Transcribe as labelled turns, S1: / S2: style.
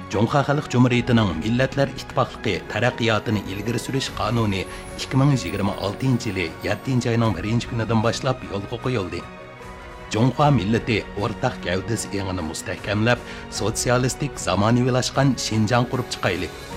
S1: Cumhuriyet Halk Cumhuriyeti'nin Milletler İttifaqlığı taraqqiyotini ilgiri surish qonuni 2026 yılı 7 ayının 1 kunidan başlap yo'lga qo'yildi. Cumhuriyet milleti o'rtaq gavdasi engini mustahkamlab, sotsialistik zamonaviylashgan Şinjan qurib chiqaylik.